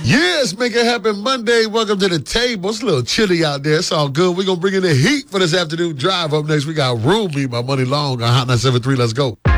Yes, make it happen Monday. Welcome to the table. It's a little chilly out there. It's all good. We're going to bring in the heat for this afternoon drive. Up next, we got Room Me by Money Long on Hot 973. Let's go.